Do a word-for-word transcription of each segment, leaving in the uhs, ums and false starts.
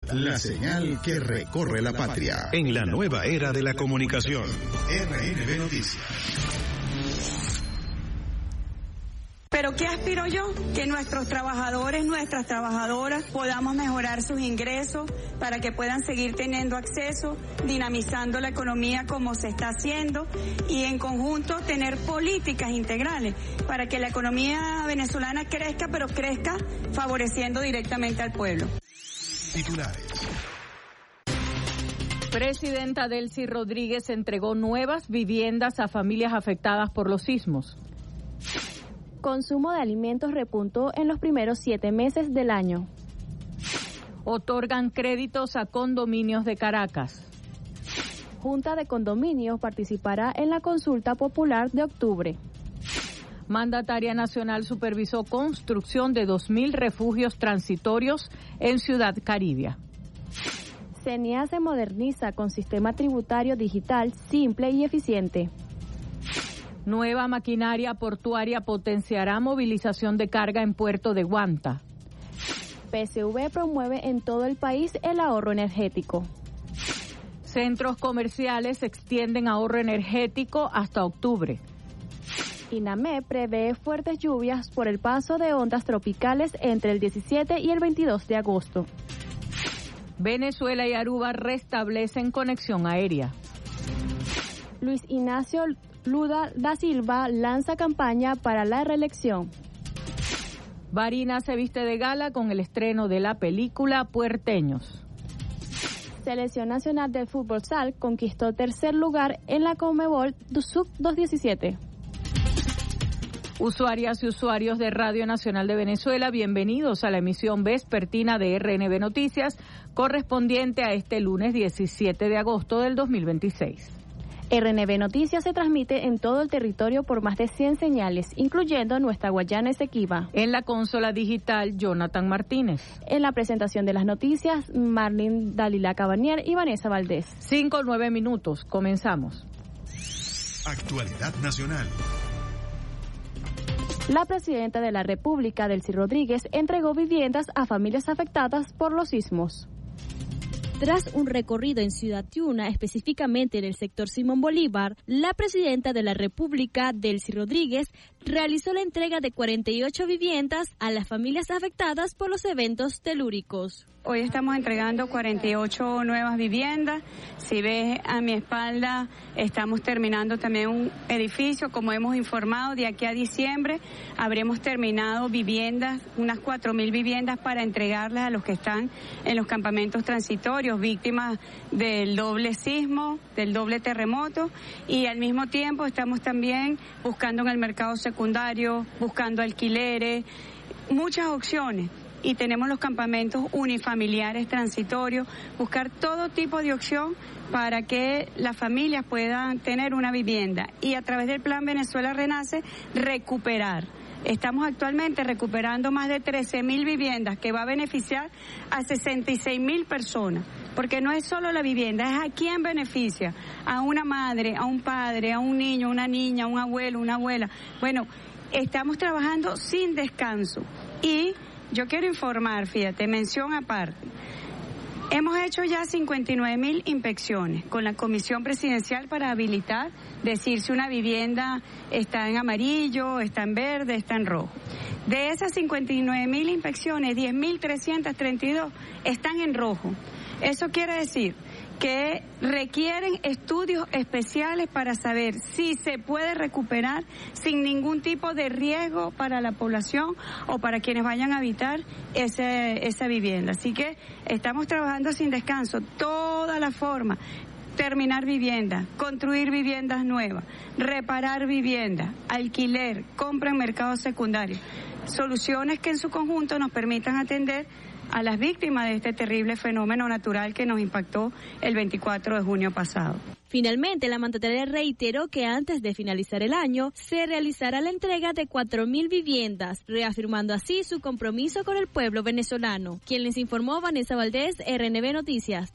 La señal que recorre la patria. En la nueva era de la comunicación. R N B Noticias. ¿Pero qué aspiro yo? Que nuestros trabajadores, nuestras trabajadoras podamos mejorar sus ingresos para que puedan seguir teniendo acceso, dinamizando la economía como se está haciendo y en conjunto tener políticas integrales para que la economía venezolana crezca, pero crezca favoreciendo directamente al pueblo. Titulares. Presidenta Delcy Rodríguez entregó nuevas viviendas a familias afectadas por los sismos. Consumo de alimentos repuntó en los primeros siete meses del año. Otorgan créditos a condominios de Caracas. Junta de Condominios participará en la consulta popular de octubre. Mandataria nacional supervisó construcción de dos mil refugios transitorios en Ciudad Caribia. CENIA se moderniza con sistema tributario digital simple y eficiente. Nueva maquinaria portuaria potenciará movilización de carga en Puerto de Guanta. P S V promueve en todo el país el ahorro energético. Centros comerciales extienden ahorro energético hasta octubre. INAME prevé fuertes lluvias por el paso de ondas tropicales entre el diecisiete y el veintidós de agosto. Venezuela y Aruba restablecen conexión aérea. Luis Ignacio Lula da Silva lanza campaña para la reelección. Barinas se viste de gala con el estreno de la película Puerteños. Selección Nacional de Fútbol Sal conquistó tercer lugar en la Conmebol Sub dos diecisiete. Usuarias y usuarios de Radio Nacional de Venezuela, bienvenidos a la emisión vespertina de R N B Noticias, correspondiente a este lunes diecisiete de agosto del dos mil veintiséis. R N B Noticias se transmite en todo el territorio por más de cien señales, incluyendo nuestra Guayana Esequiba. En la consola digital, Jonathan Martínez. En la presentación de las noticias, Marlene Dalila Cabanier y Vanessa Valdés. Cinco, nueve minutos. Comenzamos. Actualidad nacional. La presidenta de la República, Delcy Rodríguez, entregó viviendas a familias afectadas por los sismos. Tras un recorrido en Ciudad Tiuna, específicamente en el sector Simón Bolívar, la presidenta de la República, Delcy Rodríguez, realizó la entrega de cuarenta y ocho viviendas a las familias afectadas por los eventos telúricos. Hoy estamos entregando cuarenta y ocho nuevas viviendas. Si ves a mi espalda, estamos terminando también un edificio, como hemos informado, de aquí a diciembre habremos terminado viviendas, unas cuatro mil viviendas para entregarlas a los que están en los campamentos transitorios, víctimas del doble sismo, del doble terremoto, y al mismo tiempo estamos también buscando en el mercado secundario, buscando alquileres, muchas opciones. Y tenemos los campamentos unifamiliares transitorios, buscar todo tipo de opción para que las familias puedan tener una vivienda y a través del Plan Venezuela Renace recuperar. Estamos actualmente recuperando más de trece mil viviendas que va a beneficiar a sesenta y seis mil personas, porque no es solo la vivienda, es a quién beneficia, a una madre, a un padre, a un niño, una niña, a un abuelo, una abuela. Bueno, estamos trabajando sin descanso y yo quiero informar, fíjate, mención aparte. Hemos hecho ya cincuenta y nueve mil inspecciones con la Comisión Presidencial para habilitar, decir si una vivienda está en amarillo, está en verde, está en rojo. De esas cincuenta y nueve mil inspecciones, diez mil trescientas treinta y dos están en rojo. Eso quiere decir que requieren estudios especiales para saber si se puede recuperar sin ningún tipo de riesgo para la población o para quienes vayan a habitar ese, esa vivienda. Así que estamos trabajando sin descanso, toda la forma, terminar viviendas, construir viviendas nuevas, reparar viviendas, alquiler, compra en mercados secundarios, soluciones que en su conjunto nos permitan atender a las víctimas de este terrible fenómeno natural que nos impactó el veinticuatro de junio pasado. Finalmente, la mandataria reiteró que antes de finalizar el año se realizará la entrega de cuatro mil viviendas, reafirmando así su compromiso con el pueblo venezolano. Quien les informó, Vanessa Valdés, R N B Noticias.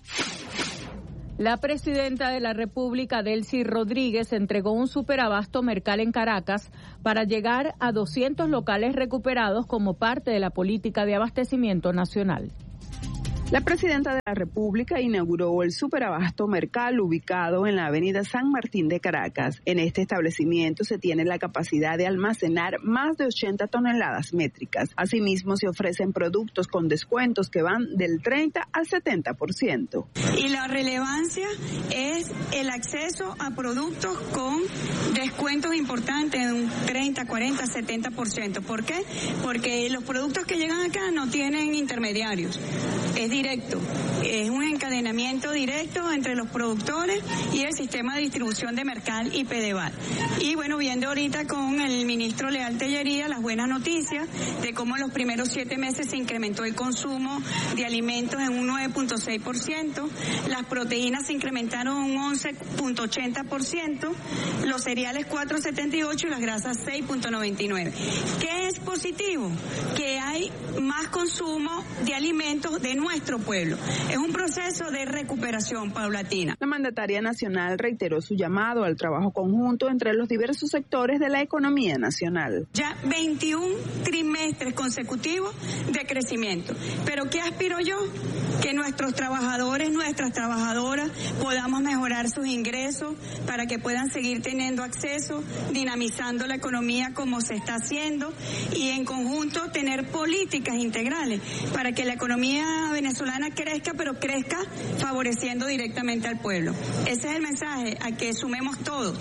La presidenta de la República, Delcy Rodríguez, entregó un superabasto Mercal en Caracas para llegar a doscientos locales recuperados como parte de la política de abastecimiento nacional. La presidenta de la República inauguró el superabasto Mercal ubicado en la avenida San Martín de Caracas. En este establecimiento se tiene la capacidad de almacenar más de ochenta toneladas métricas. Asimismo, se ofrecen productos con descuentos que van del treinta al setenta por ciento. Y la relevancia es el acceso a productos con descuentos importantes de un treinta, cuarenta, setenta por ciento. ¿Por qué? Porque los productos que llegan acá no tienen intermediarios. Es directo, es un encadenamiento directo entre los productores y el sistema de distribución de Mercal y Pedeval. Y bueno, viendo ahorita con el ministro Leal Tellería las buenas noticias de cómo en los primeros siete meses se incrementó el consumo de alimentos en un nueve punto seis por ciento, las proteínas se incrementaron un once punto ochenta por ciento, los cereales cuatro punto setenta y ocho por ciento y las grasas seis punto noventa y nueve por ciento. ¿Qué es positivo? Que hay más consumo de alimentos de nuestro pueblo. Es un proceso de recuperación paulatina. La mandataria nacional reiteró su llamado al trabajo conjunto entre los diversos sectores de la economía nacional. Ya veintiún trimestres consecutivos de crecimiento. ¿Pero qué aspiro yo? Que nuestros trabajadores, nuestras trabajadoras podamos mejorar sus ingresos para que puedan seguir teniendo acceso, dinamizando la economía como se está haciendo y en conjunto tener políticas integrales para que la economía venezolana crezca, pero crezca favoreciendo directamente al pueblo. Ese es el mensaje, a que sumemos todo.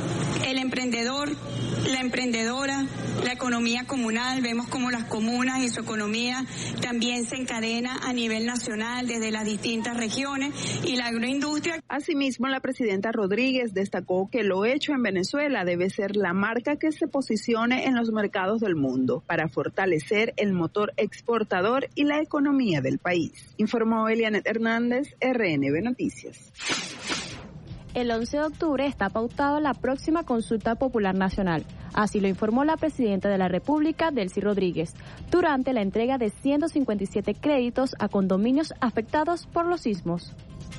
El emprendedor, la emprendedora, la economía comunal, vemos como las comunas y su economía también se encadena a nivel nacional desde las distintas regiones y la agroindustria. Asimismo, la presidenta Rodríguez destacó que lo hecho en Venezuela debe ser la marca que se posicione en los mercados del mundo para fortalecer el motor exportador y la economía del país. Informó Elianet Hernández, R N B Noticias. El once de octubre está pautada la próxima consulta popular nacional. Así lo informó la presidenta de la República, Delcy Rodríguez, durante la entrega de ciento cincuenta y siete créditos a condominios afectados por los sismos.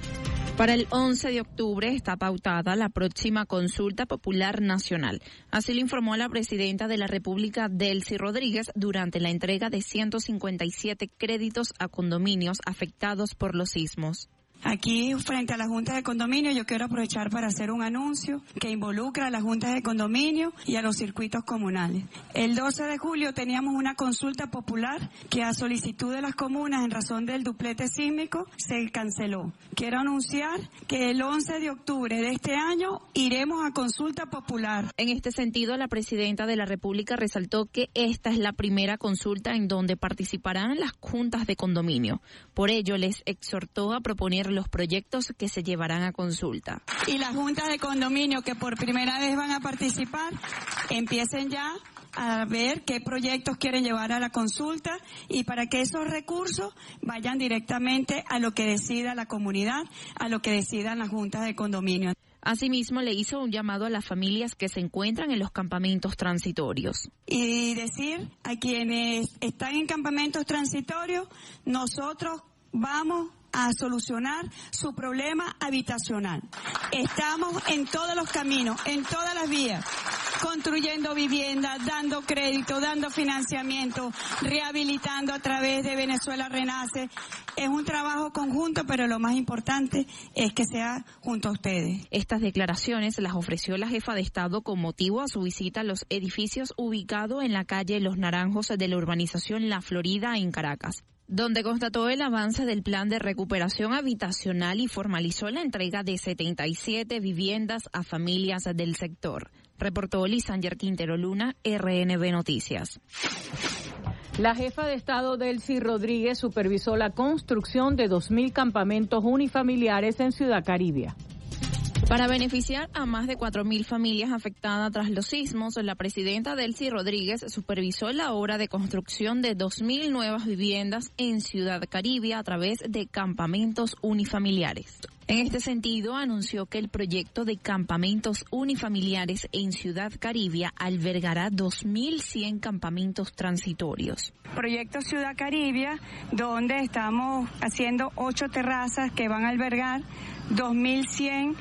Para el once de octubre está pautada la próxima consulta popular nacional. Así lo informó la presidenta de la República, Delcy Rodríguez, durante la entrega de ciento cincuenta y siete créditos a condominios afectados por los sismos. Aquí, frente a las juntas de condominio, yo quiero aprovechar para hacer un anuncio que involucra a las juntas de condominio y a los circuitos comunales. El doce de julio teníamos una consulta popular que a solicitud de las comunas en razón del duplete sísmico se canceló. Quiero anunciar que el once de octubre de este año iremos a consulta popular. En este sentido, la presidenta de la República resaltó que esta es la primera consulta en donde participarán las juntas de condominio. Por ello, les exhortó a proponer los proyectos que se llevarán a consulta. Y las juntas de condominio que por primera vez van a participar, empiecen ya a ver qué proyectos quieren llevar a la consulta y para que esos recursos vayan directamente a lo que decida la comunidad, a lo que decidan las juntas de condominio. Asimismo, le hizo un llamado a las familias que se encuentran en los campamentos transitorios. Y decir a quienes están en campamentos transitorios, nosotros vamos a solucionar su problema habitacional. Estamos en todos los caminos, en todas las vías, construyendo viviendas, dando crédito, dando financiamiento, rehabilitando a través de Venezuela Renace. Es un trabajo conjunto, pero lo más importante es que sea junto a ustedes. Estas declaraciones las ofreció la jefa de Estado con motivo a su visita a los edificios ubicados en la calle Los Naranjos de la urbanización La Florida en Caracas, donde constató el avance del plan de recuperación habitacional y formalizó la entrega de setenta y siete viviendas a familias del sector. Reportó Lisanger Quintero Luna, R N B Noticias. La jefa de Estado Delcy Rodríguez supervisó la construcción de dos mil campamentos unifamiliares en Ciudad Caribia. Para beneficiar a más de cuatro mil familias afectadas tras los sismos, la presidenta Delcy Rodríguez supervisó la obra de construcción de dos mil nuevas viviendas en Ciudad Caribia a través de campamentos unifamiliares. En este sentido, anunció que el proyecto de campamentos unifamiliares en Ciudad Caribia albergará dos mil cien campamentos transitorios. Proyecto Ciudad Caribia, donde estamos haciendo ocho terrazas que van a albergar dos mil cien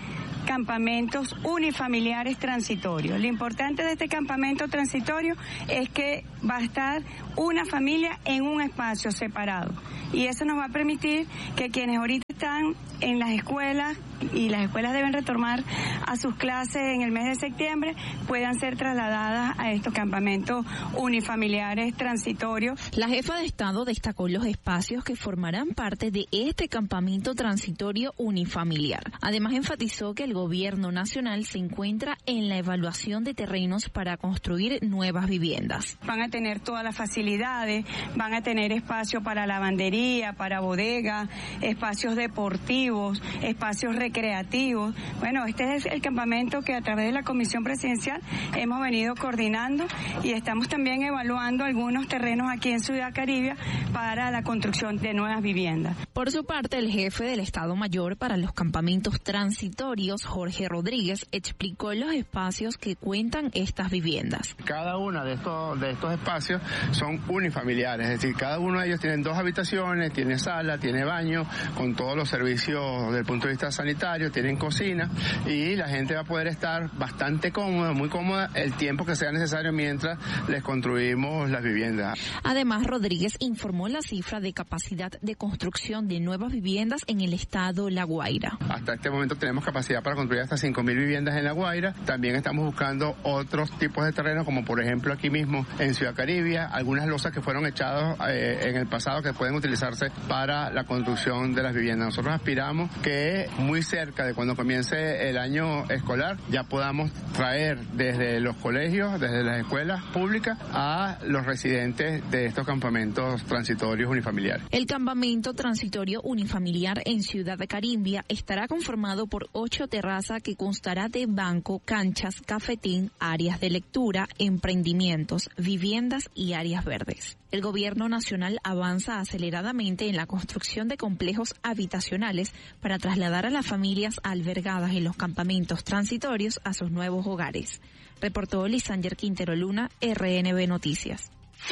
campamentos unifamiliares transitorios. Lo importante de este campamento transitorio es que va a estar una familia en un espacio separado. Y eso nos va a permitir que quienes ahorita están en las escuelas, y las escuelas deben retomar a sus clases en el mes de septiembre, puedan ser trasladadas a estos campamentos unifamiliares transitorios. La jefa de Estado destacó los espacios que formarán parte de este campamento transitorio unifamiliar. Además, enfatizó que el gobierno nacional se encuentra en la evaluación de terrenos para construir nuevas viviendas. Van a tener todas las facilidades, van a tener espacio para lavandería, para bodega, espacios deportivos, espacios recreativos. Bueno, este es el campamento que a través de la Comisión Presidencial hemos venido coordinando y estamos también evaluando algunos terrenos aquí en Ciudad Caribia para la construcción de nuevas viviendas. Por su parte, el jefe del Estado Mayor para los campamentos transitorios, Jorge Rodríguez, explicó los espacios que cuentan estas viviendas. Cada uno de estos, de estos espacios son unifamiliares, es decir, cada uno de ellos tiene dos habitaciones, tiene sala, tiene baño, con todos los servicios desde el punto de vista sanitario, tienen cocina y la gente va a poder estar bastante cómoda, muy cómoda, el tiempo que sea necesario mientras les construimos las viviendas. Además, Rodríguez informó la cifra de capacidad de construcción de nuevas viviendas en el estado La Guaira. Hasta este momento tenemos capacidad para construir hasta cinco mil viviendas en La Guaira. También estamos buscando otros tipos de terrenos, como por ejemplo aquí mismo en Ciudad Caribia, algunas losas que fueron echadas eh, en el pasado que pueden utilizarse para la construcción de las viviendas. Nosotros aspiramos que muy cerca de cuando comience el año escolar ya podamos traer desde los colegios, desde las escuelas públicas a los residentes de estos campamentos transitorios unifamiliares. El campamento transitorio unifamiliar en Ciudad Caribia estará conformado por ocho terrazas que constará de banco, canchas, cafetín, áreas de lectura, emprendimientos, viviendas y áreas verdes. El gobierno nacional avanza aceleradamente en la construcción de complejos habitacionales para trasladar a las familias albergadas en los campamentos transitorios a sus nuevos hogares. Reportó Lisander Quintero Luna, R N B Noticias.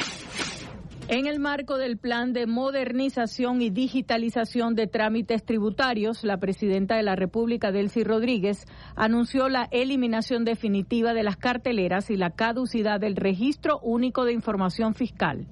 En el marco del plan de modernización y digitalización de trámites tributarios, la presidenta de la República, Delcy Rodríguez, anunció la eliminación definitiva de las carteleras y la caducidad del Registro Único de Información Fiscal.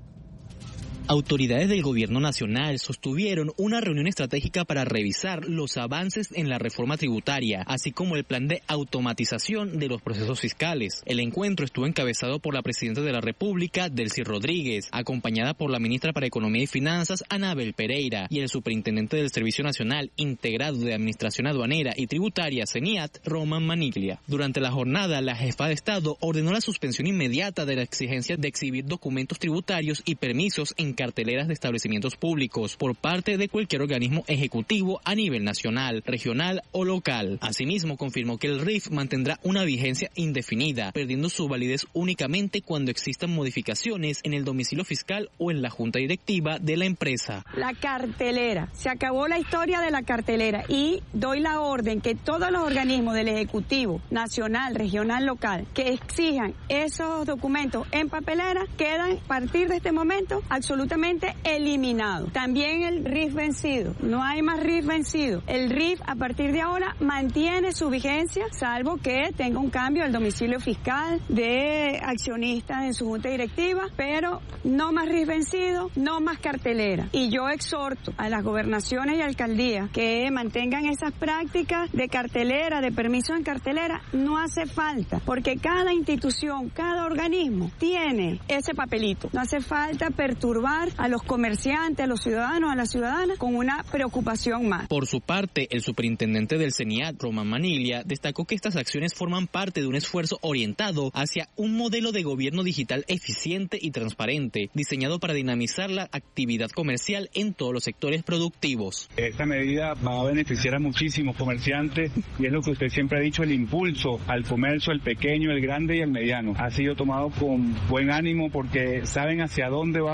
Autoridades del Gobierno Nacional sostuvieron una reunión estratégica para revisar los avances en la reforma tributaria, así como el plan de automatización de los procesos fiscales. El encuentro estuvo encabezado por la Presidenta de la República, Delcy Rodríguez, acompañada por la Ministra para Economía y Finanzas, Anabel Pereira, y el Superintendente del Servicio Nacional Integrado de Administración Aduanera y Tributaria, CENIAT, Roman Maniglia. Durante la jornada, la jefa de Estado ordenó la suspensión inmediata de la exigencia de exhibir documentos tributarios y permisos en carteleras de establecimientos públicos por parte de cualquier organismo ejecutivo a nivel nacional, regional o local. Asimismo, confirmó que el R I F mantendrá una vigencia indefinida, perdiendo su validez únicamente cuando existan modificaciones en el domicilio fiscal o en la junta directiva de la empresa. La cartelera, se acabó la historia de la cartelera y doy la orden que todos los organismos del Ejecutivo, nacional, regional, local, que exijan esos documentos en papelera, quedan a partir de este momento absolutamente absolutamente eliminado. También el R I F vencido. No hay más R I F vencido. El R I F a partir de ahora mantiene su vigencia, salvo que tenga un cambio al domicilio fiscal de accionistas en su junta directiva, pero no más R I F vencido, no más cartelera. Y yo exhorto a las gobernaciones y alcaldías que mantengan esas prácticas de cartelera, de permiso en cartelera. No hace falta, porque cada institución, cada organismo tiene ese papelito. No hace falta perturbar a los comerciantes, a los ciudadanos, a las ciudadanas con una preocupación más. Por su parte, el superintendente del CENIAT, Roman Maniglia, destacó que estas acciones forman parte de un esfuerzo orientado hacia un modelo de gobierno digital eficiente y transparente, diseñado para dinamizar la actividad comercial en todos los sectores productivos. Esta medida va a beneficiar a muchísimos comerciantes y es lo que usted siempre ha dicho, el impulso al comercio, el pequeño, el grande y el mediano. Ha sido tomado con buen ánimo porque saben hacia dónde vamos según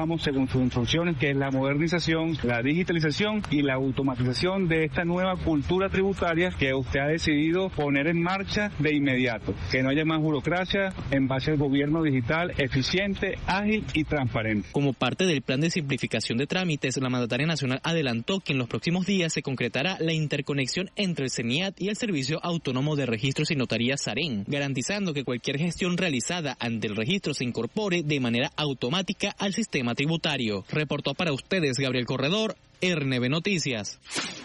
sus instrucciones, que es la modernización, la digitalización y la automatización de esta nueva cultura tributaria que usted ha decidido poner en marcha de inmediato. Que no haya más burocracia en base al gobierno digital eficiente, ágil y transparente. Como parte del plan de simplificación de trámites, la mandataria nacional adelantó que en los próximos días se concretará la interconexión entre el CENIAT y el Servicio Autónomo de Registros y Notarías SAREN, garantizando que cualquier gestión realizada ante el registro se incorpore de manera automática al sistema tributario. Reportó para ustedes Gabriel Corredor, R N B Noticias.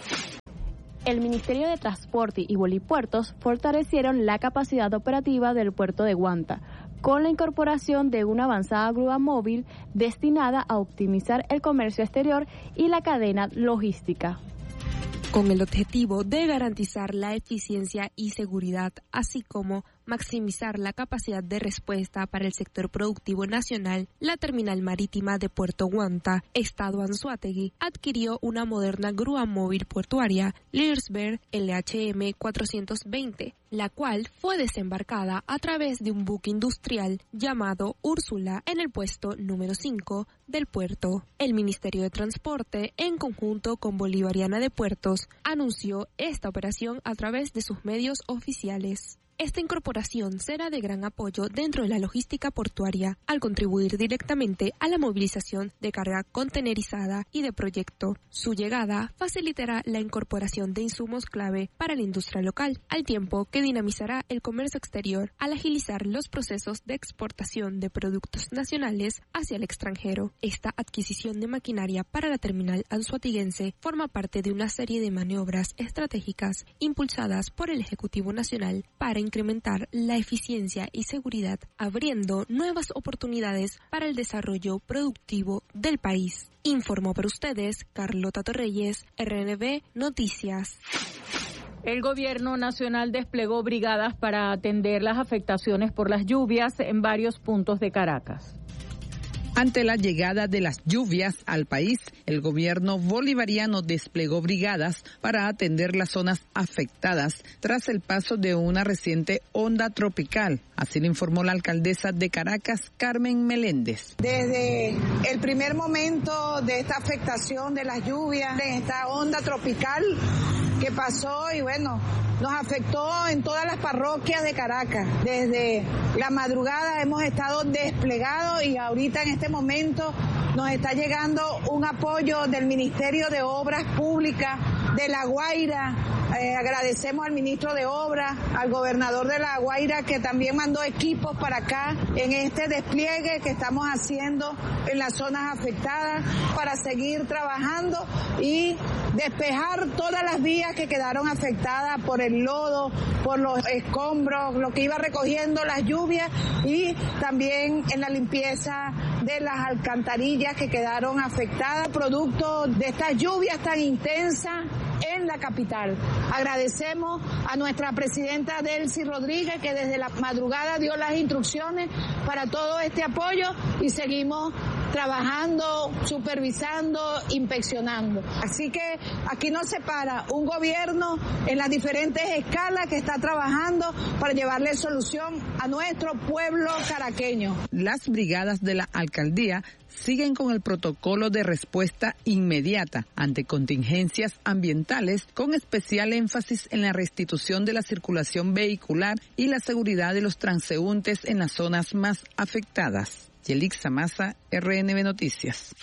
El Ministerio de Transporte y Bolipuertos fortalecieron la capacidad operativa del puerto de Guanta con la incorporación de una avanzada grúa móvil destinada a optimizar el comercio exterior y la cadena logística. Con el objetivo de garantizar la eficiencia y seguridad, así como maximizar la capacidad de respuesta para el sector productivo nacional, la terminal marítima de Puerto Guanta, Estado Anzoátegui, adquirió una moderna grúa móvil portuaria Learsberg L H M cuatrocientos veinte, la cual fue desembarcada a través de un buque industrial llamado Úrsula en el puesto número cinco del puerto. El Ministerio de Transporte, en conjunto con Bolivariana de Puertos, anunció esta operación a través de sus medios oficiales. Esta incorporación será de gran apoyo dentro de la logística portuaria al contribuir directamente a la movilización de carga contenerizada y de proyecto. Su llegada facilitará la incorporación de insumos clave para la industria local, al tiempo que dinamizará el comercio exterior al agilizar los procesos de exportación de productos nacionales hacia el extranjero. Esta adquisición de maquinaria para la terminal anzoatiguense forma parte de una serie de maniobras estratégicas impulsadas por el Ejecutivo Nacional para incrementar la eficiencia y seguridad, abriendo nuevas oportunidades para el desarrollo productivo del país. Informó para ustedes Carlota Torreyes, R N B Noticias. El gobierno nacional desplegó brigadas para atender las afectaciones por las lluvias en varios puntos de Caracas. Ante la llegada de las lluvias al país, el gobierno bolivariano desplegó brigadas para atender las zonas afectadas tras el paso de una reciente onda tropical. Así lo informó la alcaldesa de Caracas, Carmen Meléndez. Desde el primer momento de esta afectación de las lluvias, de esta onda tropical que pasó y bueno, nos afectó en todas las parroquias de Caracas. Desde la madrugada hemos estado desplegados y ahorita en este momento nos está llegando un apoyo del Ministerio de Obras Públicas de La Guaira. Eh, agradecemos al ministro de Obras, al gobernador de La Guaira, que también mandó equipos para acá en este despliegue que estamos haciendo en las zonas afectadas para seguir trabajando y despejar todas las vías que quedaron afectadas por el lodo, por los escombros, lo que iba recogiendo las lluvias y también en la limpieza de las alcantarillas que quedaron afectadas producto de estas lluvias tan intensas en la capital. Agradecemos a nuestra presidenta Delcy Rodríguez, que desde la madrugada dio las instrucciones para todo este apoyo y seguimos trabajando, supervisando, inspeccionando. Así que aquí no se para un gobierno en las diferentes escalas que está trabajando para llevarle solución a nuestro pueblo caraqueño. Las brigadas de la alcaldía siguen con el protocolo de respuesta inmediata ante contingencias ambientales, con especial énfasis en la restitución de la circulación vehicular y la seguridad de los transeúntes en las zonas más afectadas. Yelixa Maza, R N B Noticias.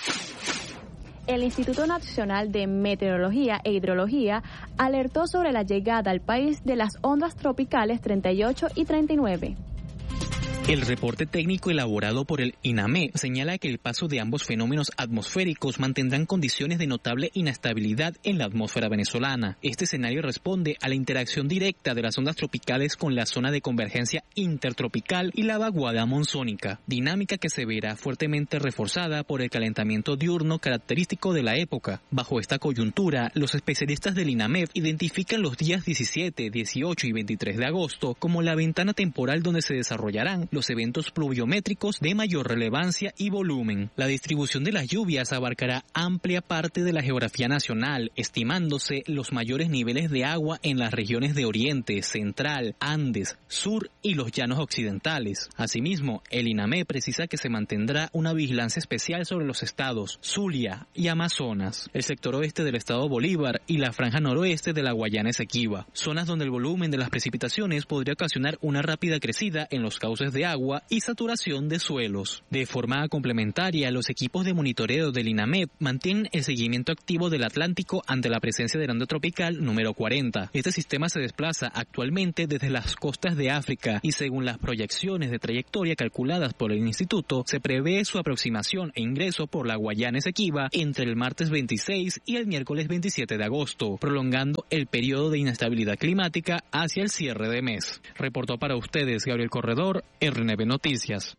El Instituto Nacional de Meteorología e Hidrología alertó sobre la llegada al país de las ondas tropicales treinta y ocho y treinta y nueve. El reporte técnico elaborado por el INAME señala que el paso de ambos fenómenos atmosféricos mantendrán condiciones de notable inestabilidad en la atmósfera venezolana. Este escenario responde a la interacción directa de las ondas tropicales con la zona de convergencia intertropical y la vaguada monzónica, dinámica que se verá fuertemente reforzada por el calentamiento diurno característico de la época. Bajo esta coyuntura, los especialistas del INAME identifican los días diecisiete, dieciocho y veintitrés de agosto como la ventana temporal donde se desarrollarán los eventos pluviométricos de mayor relevancia y volumen. La distribución de las lluvias abarcará amplia parte de la geografía nacional, estimándose los mayores niveles de agua en las regiones de Oriente, Central, Andes, Sur y los llanos occidentales. Asimismo, el INAME precisa que se mantendrá una vigilancia especial sobre los estados Zulia y Amazonas, el sector oeste del estado Bolívar y la franja noroeste de la Guayana Esequiba, zonas donde el volumen de las precipitaciones podría ocasionar una rápida crecida en los cauces de agua y saturación de suelos. De forma complementaria, los equipos de monitoreo del INAMEP mantienen el seguimiento activo del Atlántico ante la presencia del onda tropical número cuarenta. Este sistema se desplaza actualmente desde las costas de África y según las proyecciones de trayectoria calculadas por el instituto, se prevé su aproximación e ingreso por la Guayana Esequiba entre el martes veintiséis y el miércoles veintisiete de agosto, prolongando el periodo de inestabilidad climática hacia el cierre de mes. Reportó para ustedes Gabriel Corredor, R N B Noticias.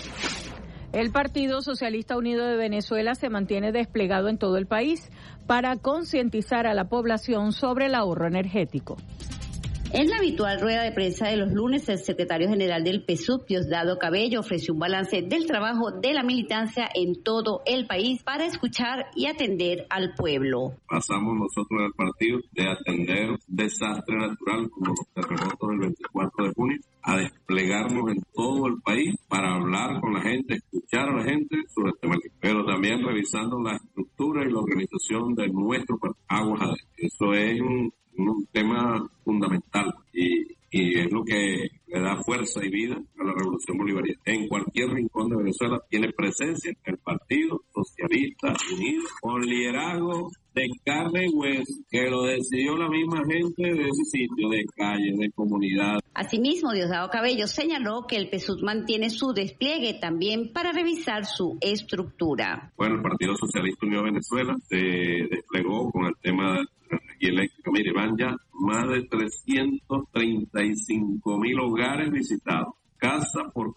El Partido Socialista Unido de Venezuela se mantiene desplegado en todo el país para concientizar a la población sobre el ahorro energético. En la habitual rueda de prensa de los lunes, el secretario general del P S U V, Diosdado Cabello, ofreció un balance del trabajo de la militancia en todo el país para escuchar y atender al pueblo. Pasamos nosotros al partido de atender desastre natural como los terremotos del veinticuatro de junio a desplegarnos en todo el país para hablar con la gente, escuchar a la gente sobre el tema, pero también revisando la estructura y la organización de nuestro partido, Aguas Adentro. Eso es un un tema fundamental y, y es lo que le da fuerza y vida a la revolución bolivariana. En cualquier rincón de Venezuela tiene presencia el Partido Socialista Unido, con liderazgo de carne y hueso, que lo decidió la misma gente de ese sitio, de calle, de comunidad. Asimismo, Diosdado Cabello señaló que el P S U V mantiene su despliegue también para revisar su estructura. Bueno, el Partido Socialista Unido de Venezuela se desplegó con el tema de la energía eléctrica. Mire, van ya más de trescientos treinta y cinco mil hogares visitados, casa por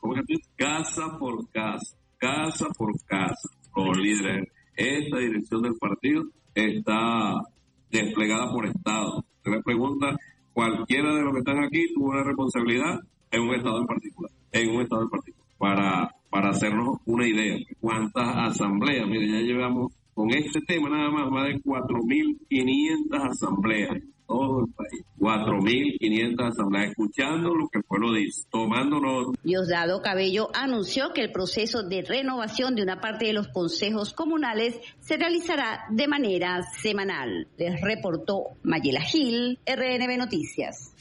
casa por casa, casa por casa, con líderes. Esta dirección del partido está desplegada por estado. Se le pregunta, cualquiera de los que están aquí tuvo una responsabilidad en un estado en particular, en un estado en particular, para, para hacernos una idea. ¿Cuántas asambleas? Mire, ya llevamos con este tema nada más, más de cuatro mil quinientas asambleas en todo el país. cuatro mil quinientas asambleas, escuchando lo que el pueblo dice, tomando nota. Diosdado Cabello anunció que el proceso de renovación de una parte de los consejos comunales se realizará de manera semanal. Les reportó Mayela Gil, R N B Noticias.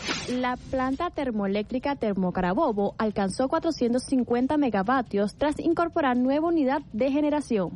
La planta termoeléctrica Termocarabobo alcanzó cuatrocientos cincuenta megavatios tras incorporar nueva unidad de generación.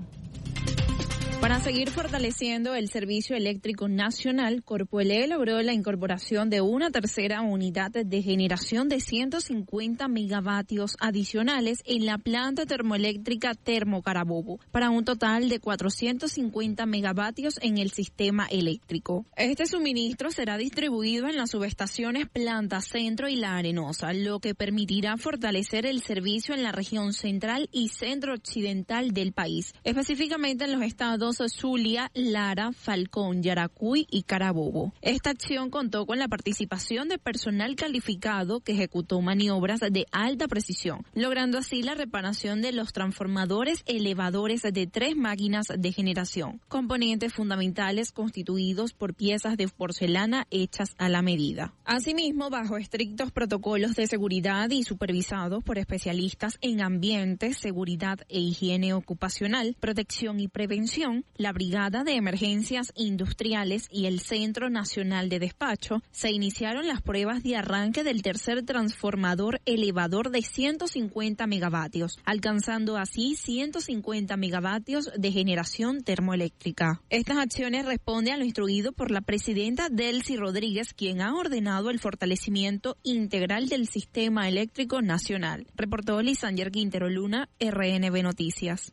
Para seguir fortaleciendo el servicio eléctrico nacional, Corpoelec logró la incorporación de una tercera unidad de generación de ciento cincuenta megavatios adicionales en la planta termoeléctrica Termocarabobo, para un total de cuatrocientos cincuenta megavatios en el sistema eléctrico. Este suministro será distribuido en las subestaciones Planta Centro y La Arenosa, lo que permitirá fortalecer el servicio en la región central y centro-occidental del país, específicamente en los estados Zulia, Lara, Falcón, Yaracuy y Carabobo. Esta acción contó con la participación de personal calificado que ejecutó maniobras de alta precisión, logrando así la reparación de los transformadores elevadores de tres máquinas de generación, componentes fundamentales constituidos por piezas de porcelana hechas a la medida. Asimismo, bajo estrictos protocolos de seguridad y supervisados por especialistas en ambiente, seguridad e higiene ocupacional, protección y prevención, la Brigada de Emergencias Industriales y el Centro Nacional de Despacho se iniciaron las pruebas de arranque del tercer transformador elevador de ciento cincuenta megavatios, alcanzando así ciento cincuenta megavatios de generación termoeléctrica. Estas acciones responden a lo instruido por la presidenta Delcy Rodríguez, quien ha ordenado el fortalecimiento integral del sistema eléctrico nacional. Reportó Lisander Quintero Luna, R N B Noticias.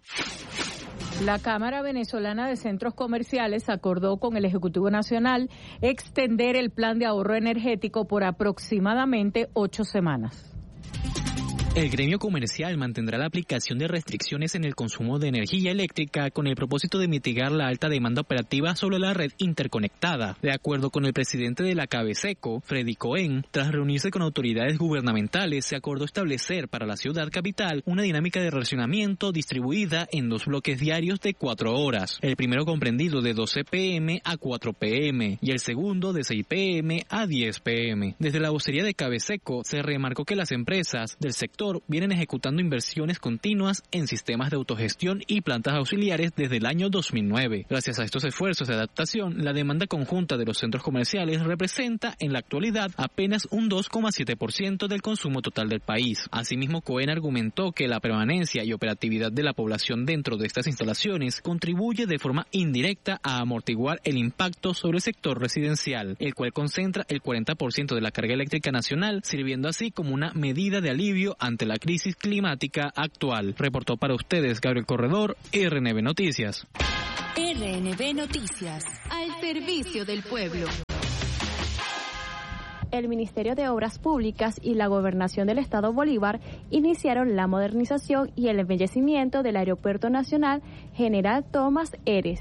La Cámara Venezolana de Centros Comerciales acordó con el Ejecutivo Nacional extender el plan de ahorro energético por aproximadamente ocho semanas. El gremio comercial mantendrá la aplicación de restricciones en el consumo de energía eléctrica con el propósito de mitigar la alta demanda operativa sobre la red interconectada. De acuerdo con el presidente de la Cabeseco, Freddy Cohen, tras reunirse con autoridades gubernamentales, se acordó establecer para la ciudad capital una dinámica de racionamiento distribuida en dos bloques diarios de cuatro horas. El primero comprendido de doce pe eme a cuatro pe eme y el segundo de seis pe eme a diez pe eme. Desde la vocería de Cabeseco se remarcó que las empresas del sector vienen ejecutando inversiones continuas en sistemas de autogestión y plantas auxiliares desde el año dos mil nueve. Gracias a estos esfuerzos de adaptación, la demanda conjunta de los centros comerciales representa en la actualidad apenas un dos coma siete por ciento del consumo total del país. Asimismo, Cohen argumentó que la permanencia y operatividad de la población dentro de estas instalaciones contribuye de forma indirecta a amortiguar el impacto sobre el sector residencial, el cual concentra el cuarenta por ciento de la carga eléctrica nacional, sirviendo así como una medida de alivio a ante la crisis climática actual. Reportó para ustedes Gabriel Corredor, R N B Noticias. R N B Noticias, al servicio del pueblo. El Ministerio de Obras Públicas y la Gobernación del Estado Bolívar iniciaron la modernización y el embellecimiento del Aeropuerto Nacional General Tomás Heres.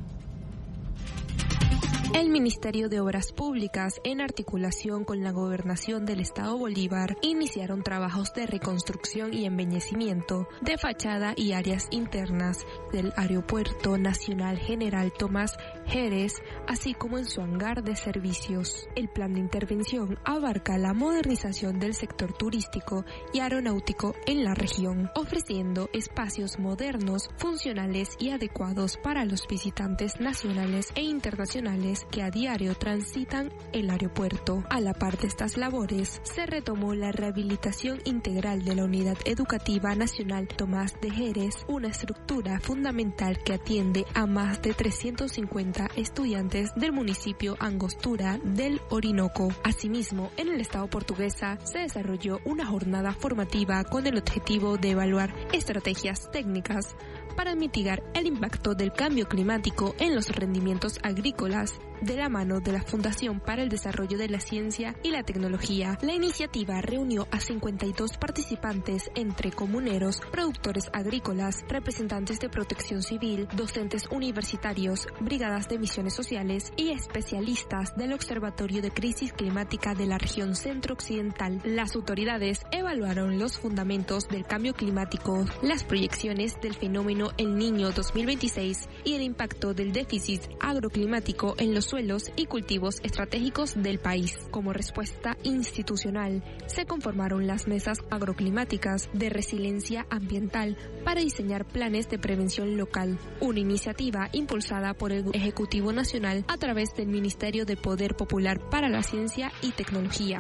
El Ministerio de Obras Públicas, en articulación con la Gobernación del Estado Bolívar, iniciaron trabajos de reconstrucción y embellecimiento de fachada y áreas internas del Aeropuerto Nacional General Tomás Heres, así como en su hangar de servicios. El plan de intervención abarca la modernización del sector turístico y aeronáutico en la región, ofreciendo espacios modernos, funcionales y adecuados para los visitantes nacionales e internacionales que a diario transitan el aeropuerto. A la par de estas labores, se retomó la rehabilitación integral de la Unidad Educativa Nacional Tomás de Heres, una estructura fundamental que atiende a más de trescientos cincuenta estudiantes del municipio Angostura del Orinoco. Asimismo, en el estado portuguesa se desarrolló una jornada formativa con el objetivo de evaluar estrategias técnicas para mitigar el impacto del cambio climático en los rendimientos agrícolas de la mano de la Fundación para el Desarrollo de la Ciencia y la Tecnología. La iniciativa reunió a cincuenta y dos participantes entre comuneros, productores agrícolas, representantes de protección civil, docentes universitarios, brigadas de misiones sociales y especialistas del Observatorio de Crisis Climática de la región centro-occidental. Las autoridades evaluaron los fundamentos del cambio climático, las proyecciones del fenómeno El Niño dos mil veintiséis y el impacto del déficit agroclimático en los suelos y cultivos estratégicos del país. Como respuesta institucional, se conformaron las mesas agroclimáticas de resiliencia ambiental para diseñar planes de prevención local, una iniciativa impulsada por el Ejecutivo Nacional a través del Ministerio de Poder Popular para la Ciencia y Tecnología.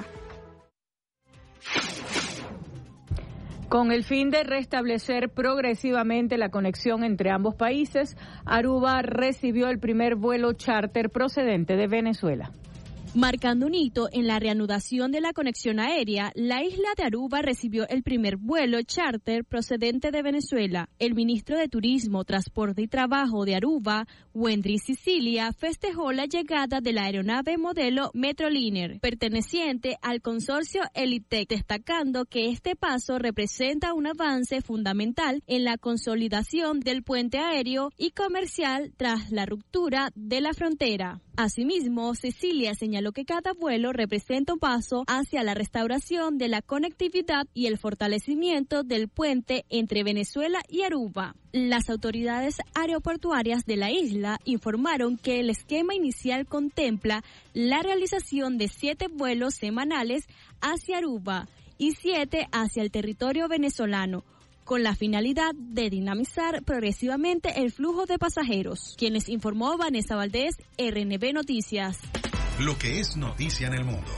Con el fin de restablecer progresivamente la conexión entre ambos países, Aruba recibió el primer vuelo charter procedente de Venezuela. Marcando un hito en la reanudación de la conexión aérea, la isla de Aruba recibió el primer vuelo charter procedente de Venezuela. El ministro de Turismo, Transporte y Trabajo de Aruba, Wendry Sicilia, festejó la llegada de la aeronave modelo Metroliner, perteneciente al consorcio Elitec, destacando que este paso representa un avance fundamental en la consolidación del puente aéreo y comercial tras la ruptura de la frontera. Asimismo, Cecilia señaló que cada vuelo representa un paso hacia la restauración de la conectividad y el fortalecimiento del puente entre Venezuela y Aruba. Las autoridades aeroportuarias de la isla informaron que el esquema inicial contempla la realización de siete vuelos semanales hacia Aruba y siete hacia el territorio venezolano, con la finalidad de dinamizar progresivamente el flujo de pasajeros. Quienes informó Vanessa Valdés, R N B Noticias. Lo que es noticia en el mundo.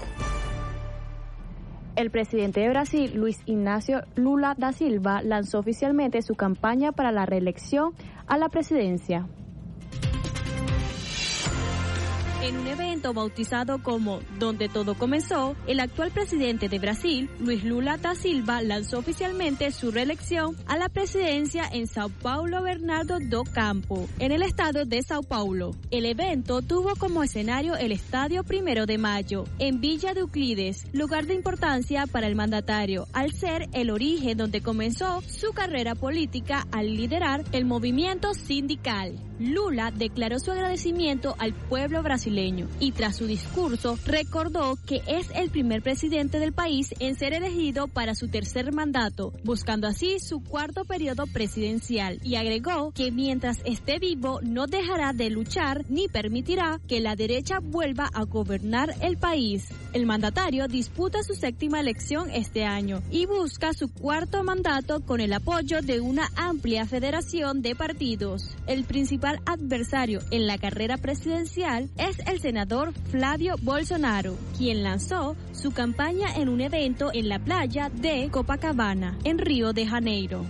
El presidente de Brasil, Luis Ignacio Lula da Silva, lanzó oficialmente su campaña para la reelección a la presidencia. En un evento bautizado como Donde Todo Comenzó, el actual presidente de Brasil, Luis Lula da Silva, lanzó oficialmente su reelección a la presidencia en Sao Paulo Bernardo do Campo, en el estado de Sao Paulo. El evento tuvo como escenario el Estadio Primero de Mayo, en Villa de Euclides, lugar de importancia para el mandatario, al ser el origen donde comenzó su carrera política al liderar el movimiento sindical. Lula declaró su agradecimiento al pueblo brasileño y tras su discurso recordó que es el primer presidente del país en ser elegido para su tercer mandato, buscando así su cuarto periodo presidencial, y agregó que mientras esté vivo no dejará de luchar ni permitirá que la derecha vuelva a gobernar el país. El mandatario disputa su séptima elección este año y busca su cuarto mandato con el apoyo de una amplia federación de partidos. El principal adversario en la carrera presidencial es el senador Flavio Bolsonaro, quien lanzó su campaña en un evento en la playa de Copacabana, en Río de Janeiro.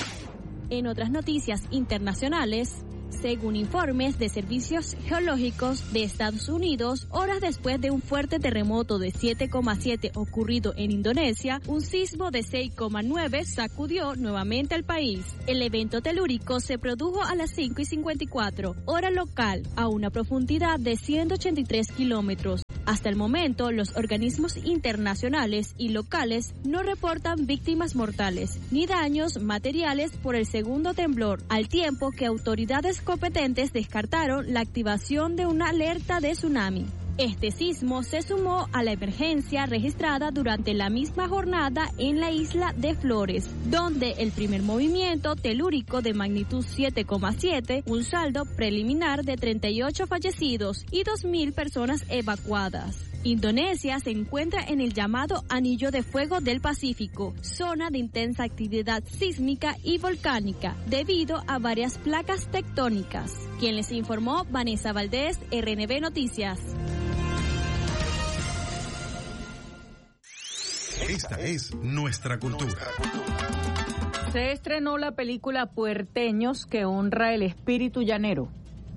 En otras noticias internacionales, según informes de servicios geológicos de Estados Unidos, horas después de un fuerte terremoto de siete coma siete ocurrido en Indonesia, un sismo de seis coma nueve sacudió nuevamente al país. El evento telúrico se produjo a las cinco y cincuenta y cuatro, hora local, a una profundidad de ciento ochenta y tres kilómetros. Hasta el momento, los organismos internacionales y locales no reportan víctimas mortales ni daños materiales por el segundo temblor, al tiempo que autoridades competentes descartaron la activación de una alerta de tsunami. Este sismo se sumó a la emergencia registrada durante la misma jornada en la isla de Flores, donde el primer movimiento telúrico de magnitud siete coma siete, un saldo preliminar de treinta y ocho fallecidos y dos mil personas evacuadas. Indonesia se encuentra en el llamado Anillo de Fuego del Pacífico, zona de intensa actividad sísmica y volcánica, debido a varias placas tectónicas. Quien les informó, Vanessa Valdés, R N B Noticias. Esta es nuestra cultura. Se estrenó la película Puerteños, que honra el espíritu llanero.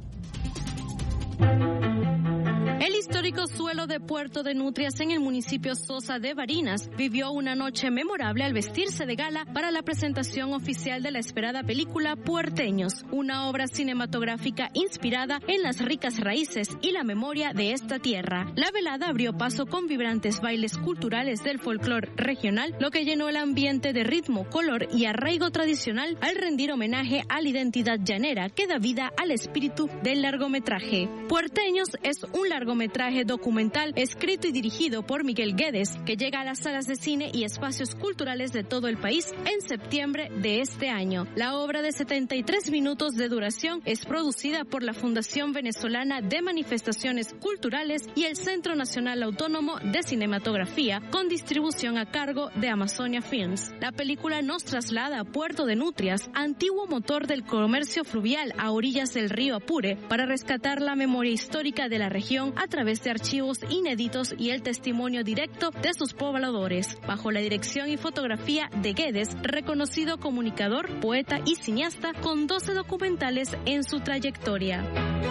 El histórico suelo de Puerto de Nutrias en el municipio Sosa de Barinas vivió una noche memorable al vestirse de gala para la presentación oficial de la esperada película Puerteños, una obra cinematográfica inspirada en las ricas raíces y la memoria de esta tierra. La velada abrió paso con vibrantes bailes culturales del folclore regional, lo que llenó el ambiente de ritmo, color y arraigo tradicional al rendir homenaje a la identidad llanera que da vida al espíritu del largometraje. Puerteños es un largometraje documental escrito y dirigido por Miguel Guedes, que llega a las salas de cine y espacios culturales de todo el país en septiembre de este año. La obra de setenta y tres minutos de duración es producida por la Fundación Venezolana de Manifestaciones Culturales y el Centro Nacional Autónomo de Cinematografía, con distribución a cargo de Amazonia Films. La película nos traslada a Puerto de Nutrias, antiguo motor del comercio fluvial a orillas del río Apure, para rescatar la memoria histórica de la región a través de archivos inéditos y el testimonio directo de sus pobladores, bajo la dirección y fotografía de Guedes, reconocido comunicador, poeta y cineasta con doce documentales en su trayectoria.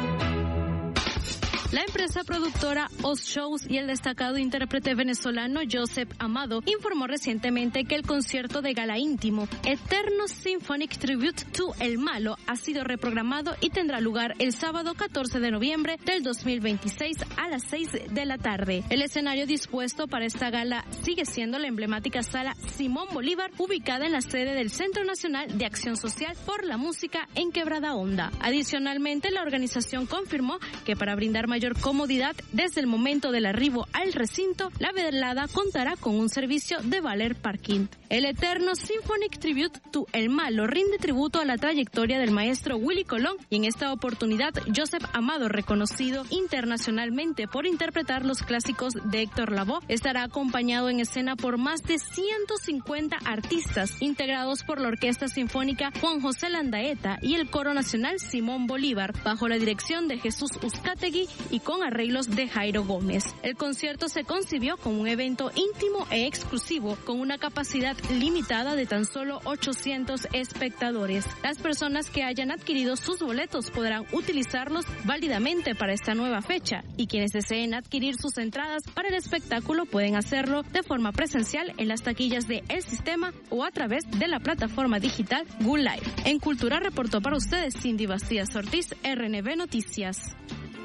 La empresa productora Oz Shows y el destacado intérprete venezolano Joseph Amado informó recientemente que el concierto de gala íntimo Eterno Symphonic Tribute to El Malo ha sido reprogramado y tendrá lugar el sábado catorce de noviembre del dos mil veintiséis a las seis de la tarde. El escenario dispuesto para esta gala sigue siendo la emblemática sala Simón Bolívar, ubicada en la sede del Centro Nacional de Acción Social por la Música en Quebrada Honda. Adicionalmente, la organización confirmó que para brindar mayor comodidad desde el momento del arribo al recinto, la velada contará con un servicio de valet parking. El Eterno Symphonic Tribute to El Malo rinde tributo a la trayectoria del maestro Willy Colón, y en esta oportunidad Joseph Amado, reconocido internacionalmente por interpretar los clásicos de Héctor Lavoe, estará acompañado en escena por más de ciento cincuenta artistas integrados por la Orquesta Sinfónica Juan José Landaeta y el Coro Nacional Simón Bolívar, bajo la dirección de Jesús Uzcategui y con arreglos de Jairo Gómez. El concierto se concibió como un evento íntimo e exclusivo con una capacidad limitada de tan solo ochocientos espectadores. Las personas que hayan adquirido sus boletos podrán utilizarlos válidamente para esta nueva fecha y quienes deseen adquirir sus entradas para el espectáculo pueden hacerlo de forma presencial en las taquillas de El Sistema o a través de la plataforma digital Good Life. En Cultura reportó para ustedes Cindy Bastías Ortiz, R N B Noticias.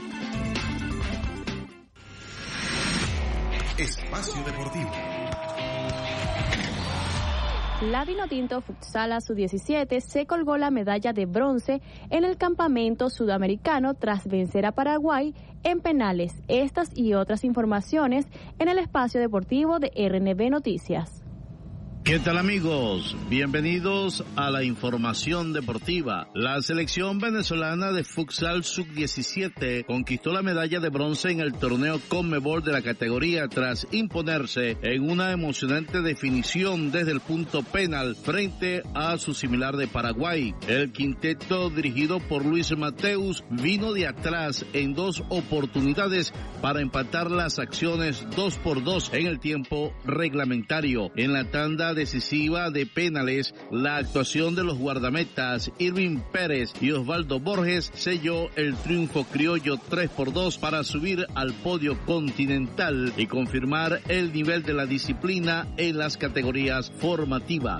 Espacio Deportivo. La Vinotinto Futsal sub diecisiete se colgó la medalla de bronce en el campamento sudamericano tras vencer a Paraguay en penales. Estas y otras informaciones en el espacio deportivo de R N B Noticias. ¿Qué tal, amigos? Bienvenidos a la información deportiva. La selección venezolana de futsal sub diecisiete conquistó la medalla de bronce en el torneo Conmebol de la categoría tras imponerse en una emocionante definición desde el punto penal frente a su similar de Paraguay. El quinteto dirigido por Luis Mateus vino de atrás en dos oportunidades para empatar las acciones dos por dos en el tiempo reglamentario. En la tanda decisiva de penales, la actuación de los guardametas Irving Pérez y Osvaldo Borges selló el triunfo criollo tres por dos para subir al podio continental y confirmar el nivel de la disciplina en las categorías formativas.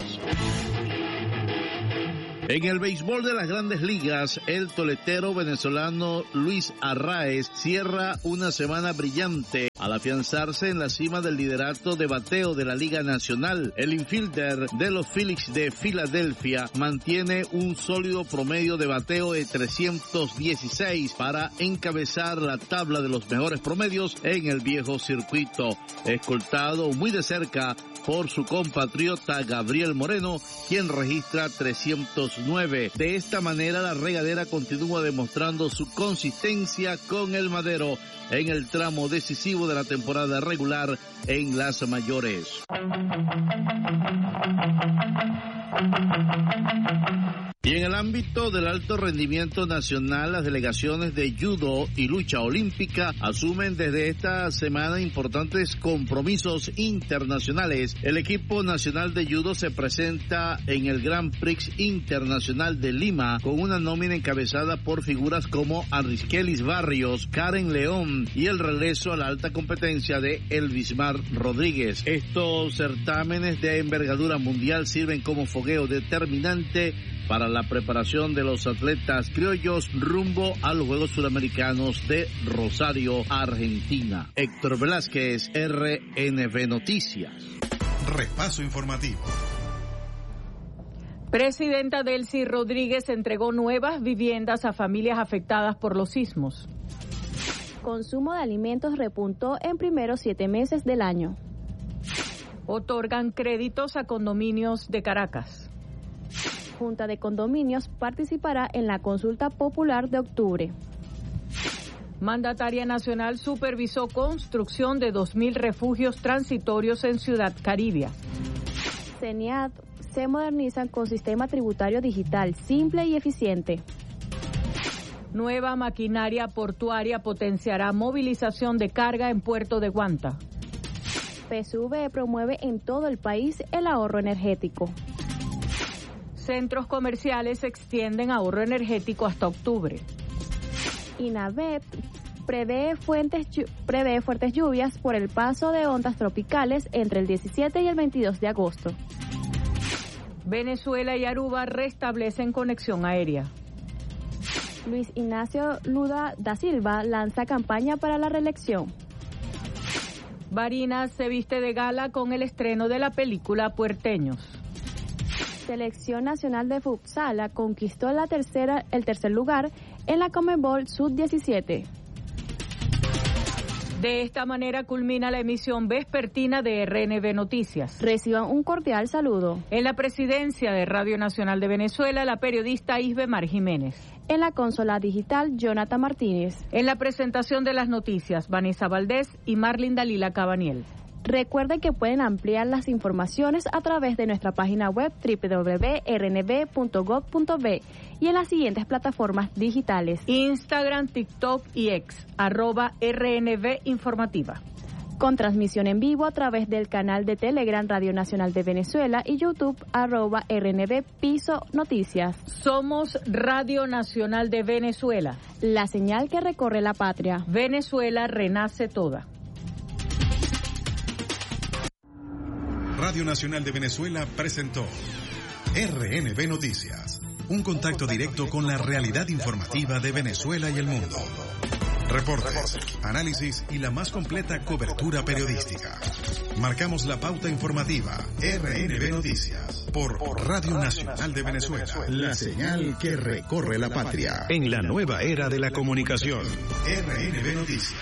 En el béisbol de las Grandes Ligas, el toletero venezolano Luis Arraez cierra una semana brillante al afianzarse en la cima del liderato de bateo de la Liga Nacional. El infielder de los Phillies de Filadelfia mantiene un sólido promedio de bateo de trescientos dieciséis para encabezar la tabla de los mejores promedios en el viejo circuito, escoltado muy de cerca por su compatriota Gabriel Moreno, quien registra trescientos nueve. De esta manera, la regadera continúa demostrando su consistencia con el madero en el tramo decisivo de la temporada regular en las mayores. Y en el ámbito del alto rendimiento nacional, las delegaciones de judo y lucha olímpica asumen desde esta semana importantes compromisos internacionales. El equipo nacional de judo se presenta en el Grand Prix Internacional de Lima con una nómina encabezada por figuras como Ariskelis Barrios, Karen León y el regreso a la alta competencia de Elvismar Rodríguez. Estos certámenes de envergadura mundial sirven como fogueo determinante para la preparación de los atletas criollos rumbo a los Juegos Suramericanos de Rosario, Argentina. Héctor Velázquez, R N B Noticias. Repaso informativo. Presidenta Delcy Rodríguez entregó nuevas viviendas a familias afectadas por los sismos. Consumo de alimentos repuntó en primeros siete meses del año. Otorgan créditos a condominios de Caracas. Junta de Condominios participará en la consulta popular de octubre. Mandataria nacional supervisó construcción de dos mil refugios transitorios en Ciudad Caribia. CENIAT se modernizan con sistema tributario digital simple y eficiente. Nueva maquinaria portuaria potenciará movilización de carga en Puerto de Guanta. P S U V promueve en todo el país el ahorro energético. Centros comerciales extienden ahorro energético hasta octubre. INAVET prevé, fuentes, prevé fuertes lluvias por el paso de ondas tropicales entre el diecisiete y el veintidós de agosto. Venezuela y Aruba restablecen conexión aérea. Luis Ignacio Lula da Silva lanza campaña para la reelección. Barinas se viste de gala con el estreno de la película Puerteños. Selección Nacional de Futsal conquistó la tercera, el tercer lugar en la Conmebol sub diecisiete. De esta manera culmina la emisión vespertina de R N B Noticias. Reciban un cordial saludo. En la presidencia de Radio Nacional de Venezuela, la periodista Isbemar Jiménez. En la consola digital, Jonathan Martínez. En la presentación de las noticias, Vanessa Valdés y Marlin Dalila Cabaniel. Recuerden que pueden ampliar las informaciones a través de nuestra página web doble u doble u doble u punto r n b punto gov punto b y en las siguientes plataformas digitales: Instagram, TikTok y X, arroba R N B Informativa. Con transmisión en vivo a través del canal de Telegram Radio Nacional de Venezuela y YouTube, arroba R N B Piso Noticias. Somos Radio Nacional de Venezuela. La señal que recorre la patria. Venezuela renace toda. Radio Nacional de Venezuela presentó R N B Noticias, un contacto directo con la realidad informativa de Venezuela y el mundo. Reportes, análisis y la más completa cobertura periodística. Marcamos la pauta informativa. R N B Noticias por Radio Nacional de Venezuela. La señal que recorre la patria. En la nueva era de la comunicación. R N B Noticias.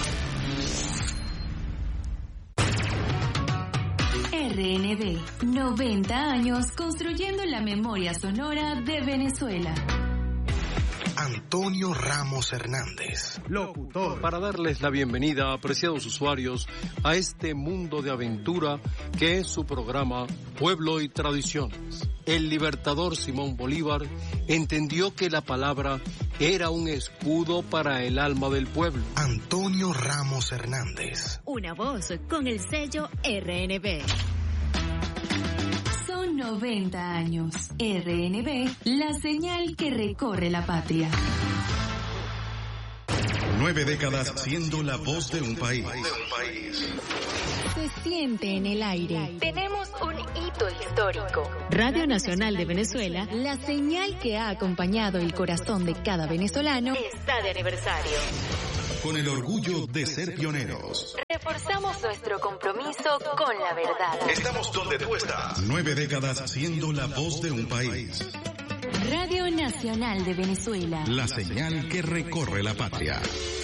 R N B, noventa años construyendo la memoria sonora de Venezuela. Antonio Ramos Hernández, locutor, para darles la bienvenida, apreciados usuarios, a este mundo de aventura que es su programa Pueblo y Tradiciones. El libertador Simón Bolívar entendió que la palabra era un escudo para el alma del pueblo. Antonio Ramos Hernández. Una voz con el sello R N B. Son noventa años. R N B, la señal que recorre la patria. Nueve décadas siendo la voz de un país. Se siente en el aire. Tenemos un hito histórico. Radio Nacional de Venezuela, la señal que ha acompañado el corazón de cada venezolano, está de aniversario. Con el orgullo de ser pioneros. Reforzamos nuestro compromiso con la verdad. Estamos donde tú estás. Nueve décadas siendo la voz de un país. Radio Nacional de Venezuela. La señal que recorre la patria.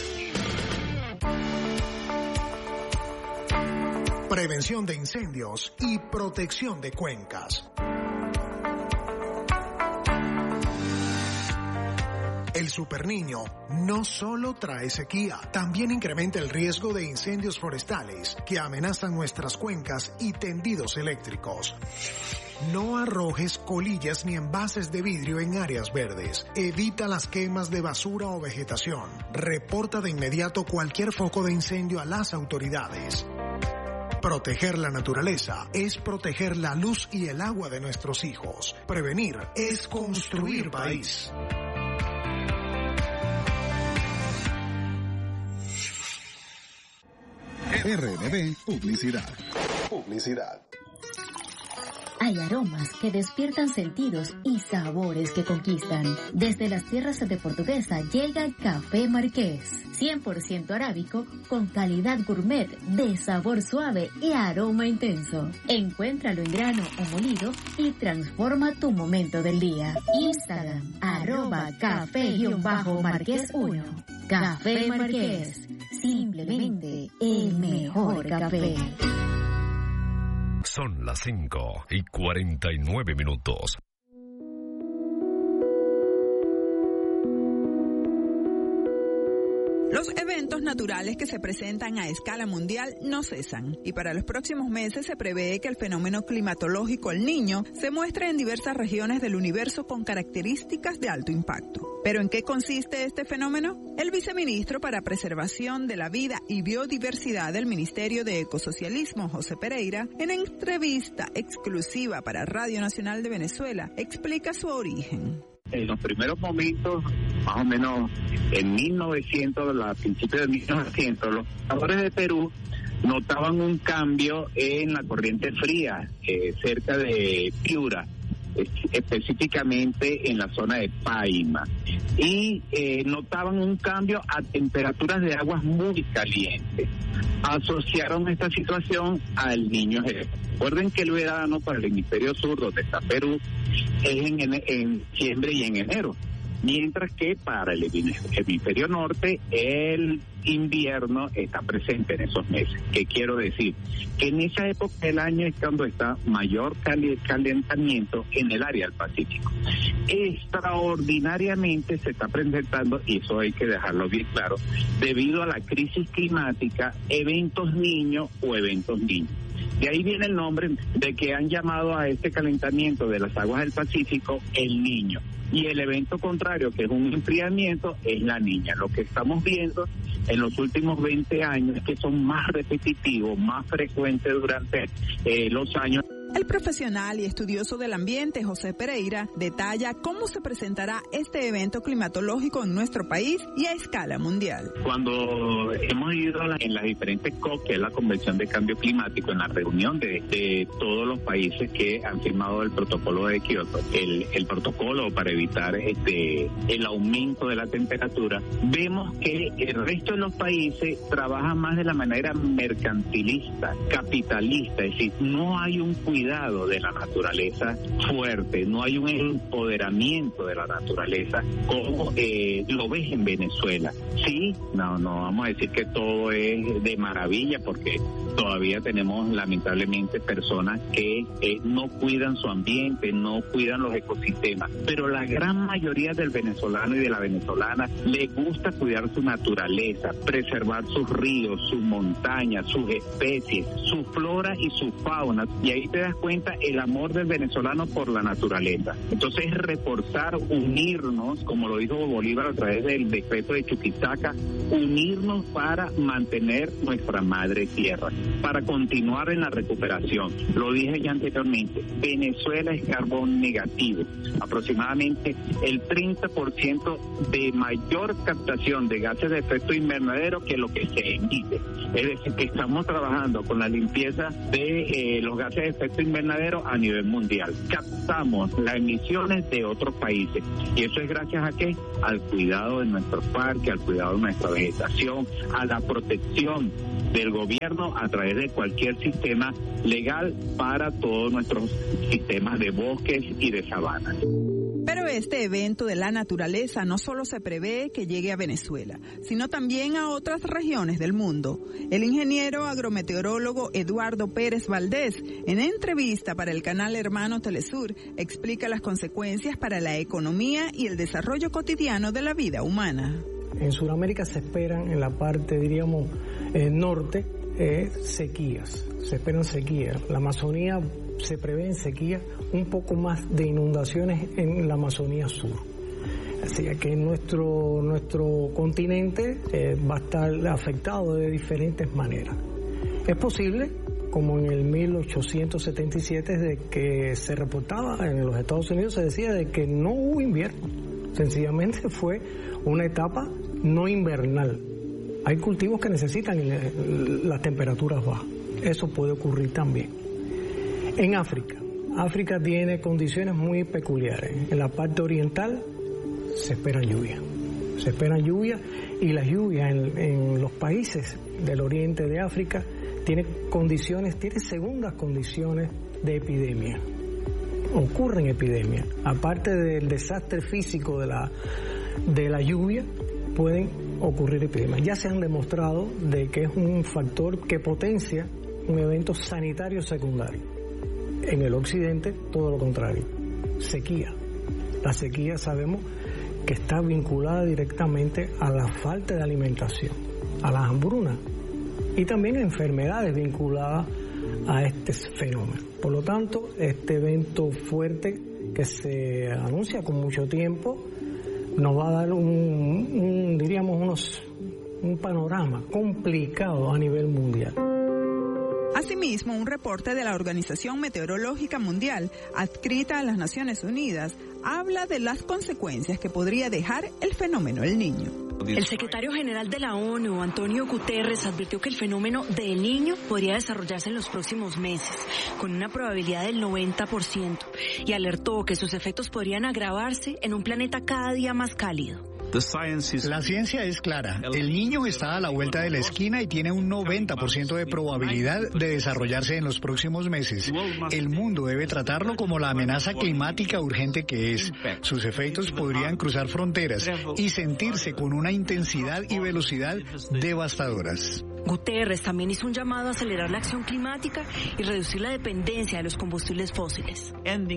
Prevención de incendios y protección de cuencas. El Superniño no solo trae sequía, también incrementa el riesgo de incendios forestales que amenazan nuestras cuencas y tendidos eléctricos. No arrojes colillas ni envases de vidrio en áreas verdes. Evita las quemas de basura o vegetación. Reporta de inmediato cualquier foco de incendio a las autoridades. Proteger la naturaleza es proteger la luz y el agua de nuestros hijos. Prevenir es construir país. R N B Publicidad. Publicidad. Hay aromas que despiertan sentidos y sabores que conquistan. Desde las tierras de Portuguesa llega Café Marqués, cien por ciento arábico con calidad gourmet de sabor suave y aroma intenso. Encuéntralo en grano o molido y transforma tu momento del día. Instagram, arroba café-marqués uno. Café Marqués, simplemente el mejor café. Son las cinco y cuarenta y nueve minutos. Los eventos naturales que se presentan a escala mundial no cesan y para los próximos meses se prevé que el fenómeno climatológico El Niño se muestre en diversas regiones del universo con características de alto impacto. ¿Pero en qué consiste este fenómeno? El viceministro para Preservación de la Vida y Biodiversidad del Ministerio de Ecosocialismo, José Pereira, en entrevista exclusiva para Radio Nacional de Venezuela, explica su origen. En los primeros momentos, más o menos en mil novecientos, a principios de mil novecientos, los pobladores de Perú notaban un cambio en la corriente fría eh, cerca de Piura, específicamente en la zona de Paima, y eh, notaban un cambio a temperaturas de aguas muy calientes. Asociaron esta situación al Niño Jesús. Recuerden que el verano para el hemisferio sur, donde está Perú, es en, en, en diciembre y en enero. mientras que para el hemisferio norte el invierno está presente en esos meses. ¿Qué quiero decir? Que en esa época del año es cuando está mayor calentamiento en el área del Pacífico. Extraordinariamente se está presentando, y eso hay que dejarlo bien claro, debido a la crisis climática, eventos niños o eventos niños. De ahí viene el nombre de que han llamado a este calentamiento de las aguas del Pacífico el Niño. Y el evento contrario, que es un enfriamiento, es la Niña. Lo que estamos viendo en los últimos veinte años es que son más repetitivos, más frecuentes durante eh, los años. El profesional y estudioso del ambiente, José Pereira, detalla cómo se presentará este evento climatológico en nuestro país y a escala mundial. Cuando hemos ido en las diferentes C O P, que es la Convención de Cambio Climático, en la reunión de, de todos los países que han firmado el protocolo de Kioto, el, el protocolo para evitar este el aumento de la temperatura, vemos que el resto de los países trabajan más de la manera mercantilista, capitalista, es decir, no hay un cuidado cuidado de la naturaleza fuerte, no hay un empoderamiento de la naturaleza como eh, lo ves en Venezuela. Sí, no, no vamos a decir que todo es de maravilla, porque todavía tenemos lamentablemente personas que eh, no cuidan su ambiente, no cuidan los ecosistemas, pero la gran mayoría del venezolano y de la venezolana le gusta cuidar su naturaleza, preservar sus ríos, sus montañas, sus especies, su flora y su fauna, y ahí te das cuenta el amor del venezolano por la naturaleza. Entonces es reforzar, unirnos, como lo dijo Bolívar a través del decreto de Chuquisaca, unirnos para mantener nuestra madre tierra, para continuar en la recuperación. Lo dije ya anteriormente, Venezuela es carbón negativo, aproximadamente el treinta por ciento de mayor captación de gases de efecto invernadero que lo que se emite. Es decir, que estamos trabajando con la limpieza de eh, los gases de efecto invernadero a nivel mundial. Captamos las emisiones de otros países. ¿Y eso es gracias a qué? Al cuidado de nuestros parques, al cuidado de nuestra vegetación, a la protección del gobierno a través de cualquier sistema legal para todos nuestros sistemas de bosques y de sabanas. Pero este evento de la naturaleza no solo se prevé que llegue a Venezuela, sino también a otras regiones del mundo. El ingeniero agrometeorólogo Eduardo Pérez Valdés, en entrevista para el canal Hermano Telesur, explica las consecuencias para la economía y el desarrollo cotidiano de la vida humana. En Sudamérica se esperan, en la parte, diríamos, eh, norte, eh, sequías. Se esperan sequías. La Amazonía se prevé en sequía, un poco más de inundaciones en la Amazonía sur. Así que nuestro, nuestro continente eh, va a estar afectado de diferentes maneras. Es posible, como en el mil ochocientos setenta y siete, de que se reportaba en los Estados Unidos, se decía de que no hubo invierno. Sencillamente fue una etapa no invernal. Hay cultivos que necesitan las temperaturas bajas. Eso puede ocurrir también. En África, África tiene condiciones muy peculiares. En la parte oriental se espera lluvia. Se espera lluvia y la lluvia en, en los países del oriente de África tiene condiciones, tiene segundas condiciones de epidemia. Ocurren epidemias. Aparte del desastre físico de la, de la lluvia, pueden ocurrir epidemias. Ya se han demostrado de que es un factor que potencia un evento sanitario secundario. En el occidente, todo lo contrario. Sequía. La sequía sabemos que está vinculada directamente a la falta de alimentación, a las hambrunas y también a enfermedades vinculadas a este fenómeno. Por lo tanto, este evento fuerte que se anuncia con mucho tiempo nos va a dar un, un diríamos, unos, un panorama complicado a nivel mundial. Asimismo, un reporte de la Organización Meteorológica Mundial, adscrita a las Naciones Unidas, habla de las consecuencias que podría dejar el fenómeno El Niño. El secretario general de la ONU, Antonio Guterres, advirtió que el fenómeno de El Niño podría desarrollarse en los próximos meses, con una probabilidad del noventa por ciento, y alertó que sus efectos podrían agravarse en un planeta cada día más cálido. La ciencia es clara. El niño está a la vuelta de la esquina y tiene un noventa por ciento de probabilidad de desarrollarse en los próximos meses. El mundo debe tratarlo como la amenaza climática urgente que es. Sus efectos podrían cruzar fronteras y sentirse con una intensidad y velocidad devastadoras. Guterres también hizo un llamado a acelerar la acción climática y reducir la dependencia de los combustibles fósiles.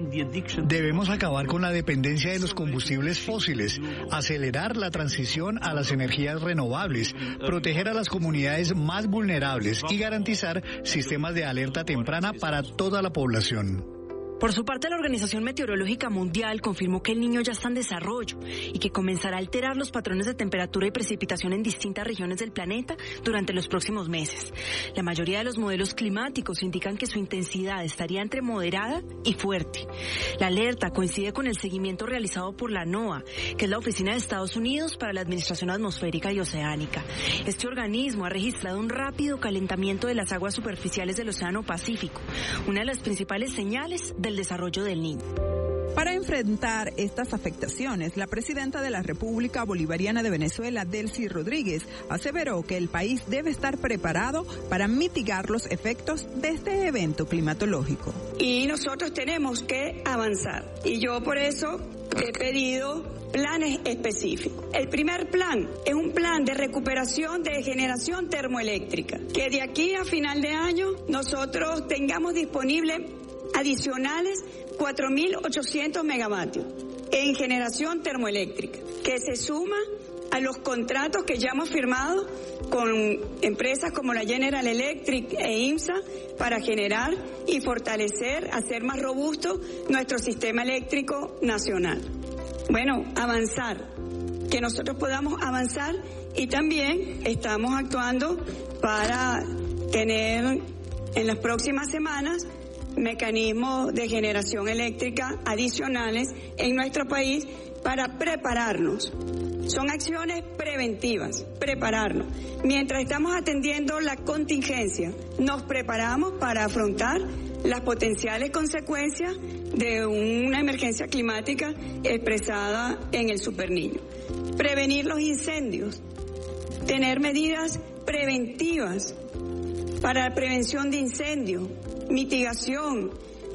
Debemos acabar con la dependencia de los combustibles fósiles, acelerar la transición a las energías renovables, proteger a las comunidades más vulnerables y garantizar sistemas de alerta temprana para toda la población. Por su parte, la Organización Meteorológica Mundial confirmó que el Niño ya está en desarrollo y que comenzará a alterar los patrones de temperatura y precipitación en distintas regiones del planeta durante los próximos meses. La mayoría de los modelos climáticos indican que su intensidad estaría entre moderada y fuerte. La alerta coincide con el seguimiento realizado por la NOAA, que es la Oficina de Estados Unidos para la Administración Atmosférica y Oceánica. Este organismo ha registrado un rápido calentamiento de las aguas superficiales del Océano Pacífico, una de las principales señales de el desarrollo del niño. Para enfrentar estas afectaciones, la presidenta de la República Bolivariana de Venezuela, Delcy Rodríguez, aseveró que el país debe estar preparado para mitigar los efectos de este evento climatológico. Y nosotros tenemos que avanzar. Y yo por eso he pedido planes específicos. El primer plan es un plan de recuperación de generación termoeléctrica, que de aquí a final de año nosotros tengamos disponible adicionales cuatro mil ochocientos megavatios en generación termoeléctrica, que se suma a los contratos que ya hemos firmado con empresas como la General Electric e IMSA para generar y fortalecer, hacer más robusto nuestro sistema eléctrico nacional. Bueno, avanzar, que nosotros podamos avanzar, y también estamos actuando para tener en las próximas semanas mecanismos de generación eléctrica adicionales en nuestro país para prepararnos. Son acciones preventivas, prepararnos. Mientras estamos atendiendo la contingencia, nos preparamos para afrontar las potenciales consecuencias de una emergencia climática expresada en el Superniño. Prevenir los incendios, tener medidas preventivas para la prevención de incendios, mitigación,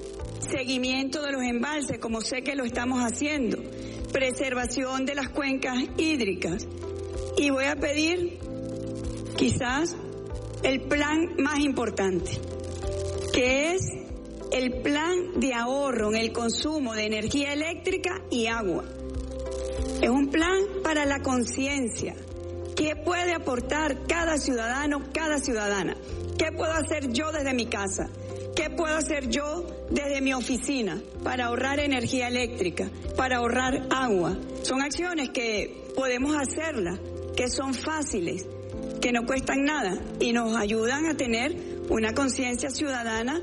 seguimiento de los embalses, como sé que lo estamos haciendo, preservación de las cuencas hídricas. Y voy a pedir quizás el plan más importante, que es el plan de ahorro en el consumo de energía eléctrica y agua. Es un plan para la conciencia. ¿Qué puede aportar cada ciudadano, cada ciudadana? ¿Qué puedo hacer yo desde mi casa? ¿Qué puedo hacer yo desde mi oficina para ahorrar energía eléctrica, para ahorrar agua? Son acciones que podemos hacerlas, que son fáciles, que no cuestan nada y nos ayudan a tener una conciencia ciudadana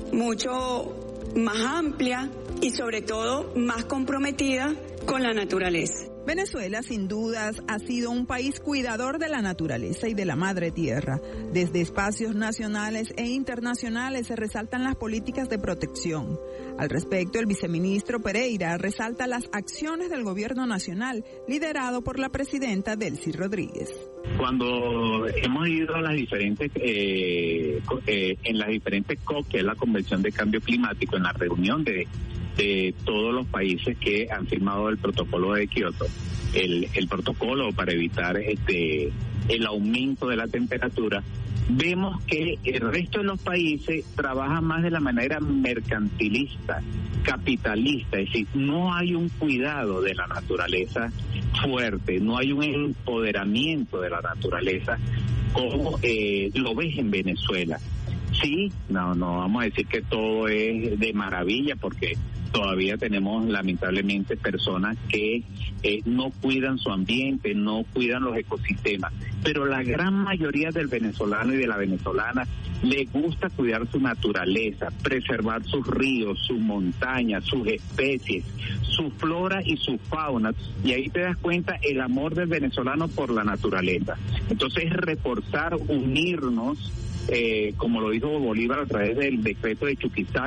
mucho más amplia y sobre todo más comprometida con la naturaleza. Venezuela, sin dudas, ha sido un país cuidador de la naturaleza y de la madre tierra. Desde espacios nacionales e internacionales se resaltan las políticas de protección. Al respecto, el viceministro Pereira resalta las acciones del gobierno nacional, liderado por la presidenta Delcy Rodríguez. Cuando hemos ido a las diferentes, eh, eh, en las diferentes C O P, que es la Convención de Cambio Climático, en la reunión de de todos los países que han firmado el protocolo de Kioto, el, el protocolo para evitar este el aumento de la temperatura, vemos que el resto de los países trabajan más de la manera mercantilista, capitalista, es decir, no hay un cuidado de la naturaleza fuerte, no hay un empoderamiento de la naturaleza como eh, lo ves en Venezuela. Sí, no, no vamos a decir que todo es de maravilla, porque todavía tenemos lamentablemente personas que eh, no cuidan su ambiente, no cuidan los ecosistemas, pero la gran mayoría del venezolano y de la venezolana le gusta cuidar su naturaleza, preservar sus ríos, sus montañas, sus especies, su flora y su fauna, y ahí te das cuenta el amor del venezolano por la naturaleza. Entonces, reforzar, unirnos, Eh, como lo dijo Bolívar a través del decreto de Chuquisaca,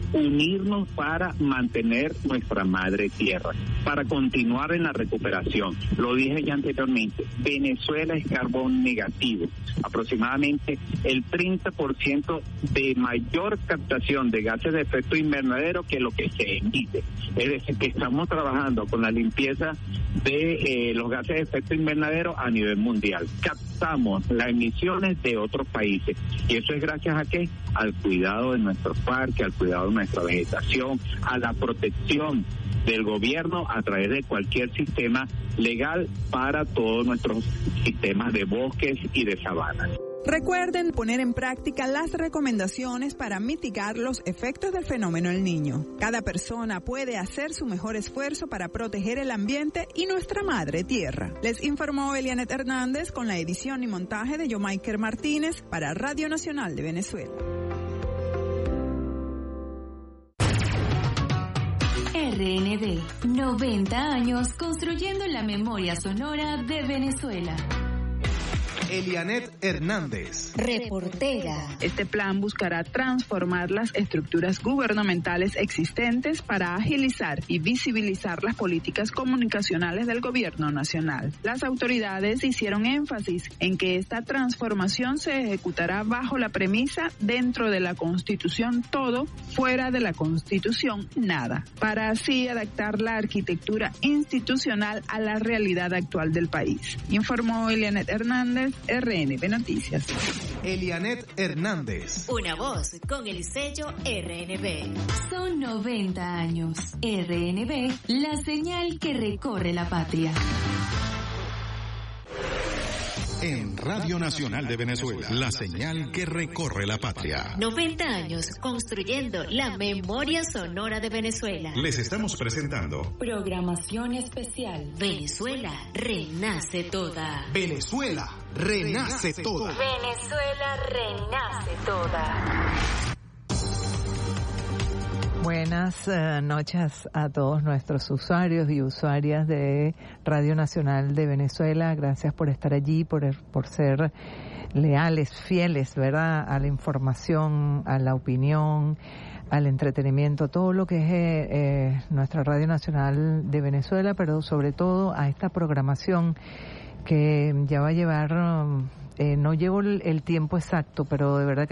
unirnos para mantener nuestra madre tierra, para continuar en la recuperación. Lo dije ya anteriormente, Venezuela es carbón negativo, aproximadamente el treinta por ciento de mayor captación de gases de efecto invernadero que lo que se emite. Es decir, que estamos trabajando con la limpieza de eh, los gases de efecto invernadero a nivel mundial. Captamos las emisiones de otros países. ¿Y eso es gracias a qué? Al cuidado de nuestros parques, al cuidado de nuestra vegetación, a la protección del gobierno a través de cualquier sistema legal para todos nuestros sistemas de bosques y de sabanas. Recuerden poner en práctica las recomendaciones para mitigar los efectos del fenómeno El Niño. Cada persona puede hacer su mejor esfuerzo para proteger el ambiente y nuestra madre tierra. Les informó Elianet Hernández con la edición y montaje de Yomaiker Martínez para Radio Nacional de Venezuela. R N V, noventa años construyendo la memoria sonora de Venezuela. Elianet Hernández, reportera. Este plan buscará transformar las estructuras gubernamentales existentes para agilizar y visibilizar las políticas comunicacionales del gobierno nacional. Las autoridades hicieron énfasis en que esta transformación se ejecutará bajo la premisa dentro de la Constitución todo, fuera de la Constitución nada, para así adaptar la arquitectura institucional a la realidad actual del país. Informó Elianet Hernández, R N V Noticias. Elianet Hernández. Una voz con el sello R N V. Son noventa años. R N V, la señal que recorre la patria. En Radio Nacional de Venezuela, la señal que recorre la patria. noventa años construyendo la memoria sonora de Venezuela. Les estamos presentando Programación especial. Venezuela renace toda. Venezuela renace toda. Venezuela renace toda. Buenas eh, noches a todos nuestros usuarios y usuarias de Radio Nacional de Venezuela. Gracias por estar allí, por, por ser leales, fieles, ¿verdad?, a la información, a la opinión, al entretenimiento, todo lo que es eh, eh, nuestra Radio Nacional de Venezuela, pero sobre todo a esta programación que ya va a llevar, eh, no llevo el, el tiempo exacto, pero de verdad que